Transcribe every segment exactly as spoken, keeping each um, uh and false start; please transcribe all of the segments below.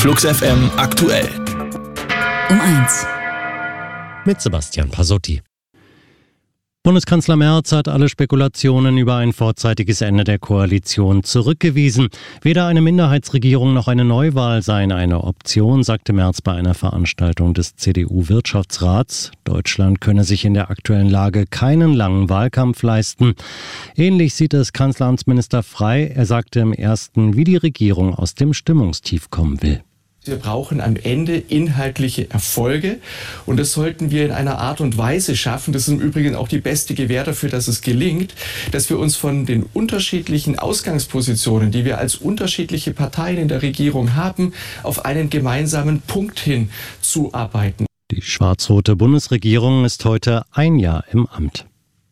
Flux F M aktuell. Um eins. Mit Sebastian Pasotti. Bundeskanzler Merz hat alle Spekulationen über ein vorzeitiges Ende der Koalition zurückgewiesen. Weder eine Minderheitsregierung noch eine Neuwahl seien eine Option, sagte Merz bei einer Veranstaltung des C D U-Wirtschaftsrats. Deutschland könne sich in der aktuellen Lage keinen langen Wahlkampf leisten. Ähnlich sieht es Kanzleramtsminister Frey. Er sagte im ersten, wie die Regierung aus dem Stimmungstief kommen will. Wir brauchen am Ende inhaltliche Erfolge und das sollten wir in einer Art und Weise schaffen, das ist im Übrigen auch die beste Gewähr dafür, dass es gelingt, dass wir uns von den unterschiedlichen Ausgangspositionen, die wir als unterschiedliche Parteien in der Regierung haben, auf einen gemeinsamen Punkt hin zuarbeiten. Die schwarz-rote Bundesregierung ist heute ein Jahr im Amt.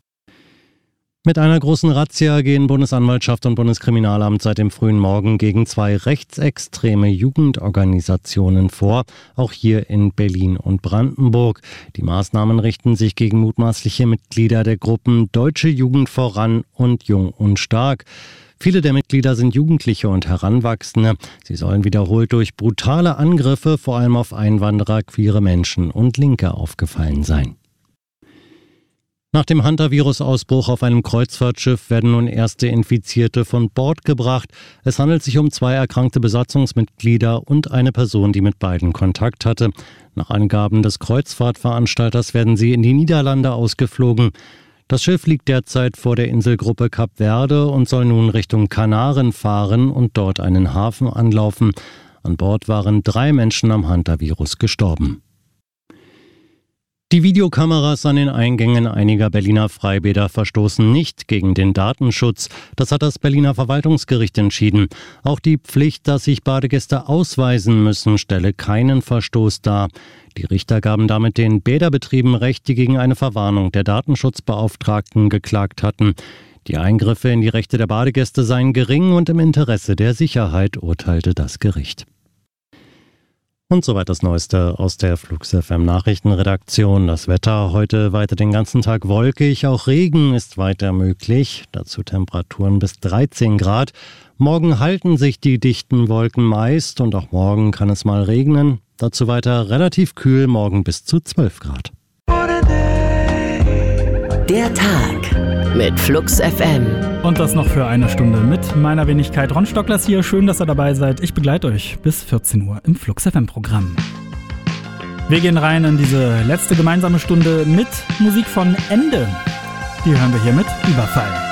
Mit einer großen Razzia gehen Bundesanwaltschaft und Bundeskriminalamt seit dem frühen Morgen gegen zwei rechtsextreme Jugendorganisationen vor, auch hier in Berlin und Brandenburg. Die Maßnahmen richten sich gegen mutmaßliche Mitglieder der Gruppen Deutsche Jugend voran und Jung und Stark. Viele der Mitglieder sind Jugendliche und Heranwachsende. Sie sollen wiederholt durch brutale Angriffe vor allem auf Einwanderer, queere Menschen und Linke aufgefallen sein. Nach dem Hantavirus-Ausbruch auf einem Kreuzfahrtschiff werden nun erste Infizierte von Bord gebracht. Es handelt sich um zwei erkrankte Besatzungsmitglieder und eine Person, die mit beiden Kontakt hatte. Nach Angaben des Kreuzfahrtveranstalters werden sie in die Niederlande ausgeflogen. Das Schiff liegt derzeit vor der Inselgruppe Kap Verde und soll nun Richtung Kanaren fahren und dort einen Hafen anlaufen. An Bord waren drei Menschen am Hantavirus gestorben. Die Videokameras an den Eingängen einiger Berliner Freibäder verstoßen nicht gegen den Datenschutz. Das hat das Berliner Verwaltungsgericht entschieden. Auch die Pflicht, dass sich Badegäste ausweisen müssen, stelle keinen Verstoß dar. Die Richter gaben damit den Bäderbetrieben Recht, die gegen eine Verwarnung der Datenschutzbeauftragten geklagt hatten. Die Eingriffe in die Rechte der Badegäste seien gering und im Interesse der Sicherheit, urteilte das Gericht. Und soweit das Neueste aus der Flux F M Nachrichtenredaktion. Das Wetter heute weiter den ganzen Tag wolkig, auch Regen ist weiter möglich. Dazu Temperaturen bis dreizehn Grad. Morgen halten sich die dichten Wolken meist und auch morgen kann es mal regnen. Dazu weiter relativ kühl, morgen bis zu zwölf Grad. Der Tag mit Flux F M. Und das noch für eine Stunde mit meiner Wenigkeit. Ron Stocklers hier. Schön, dass ihr dabei seid. Ich begleite euch bis vierzehn Uhr im Flux F M-Programm. Wir gehen rein in diese letzte gemeinsame Stunde mit Musik von Ende. Die hören wir hier mit Überfall.